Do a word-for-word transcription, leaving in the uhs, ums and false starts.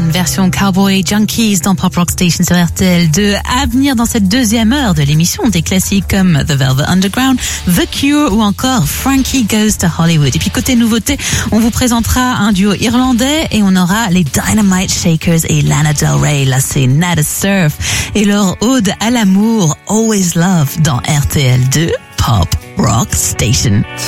une version Cowboy Junkies dans Pop Rock Station sur R T L deux. À venir dans cette deuxième heure de l'émission, des classiques comme The Velvet Underground, The Cure ou encore Frankie Goes to Hollywood. Et puis côté nouveauté, on vous présentera un duo irlandais et on aura les Dynamite Shakers et Lana Del Rey. Là, c'est Nada Surf et leur ode à l'amour, Always Love dans R T L deux Pop Rock Station.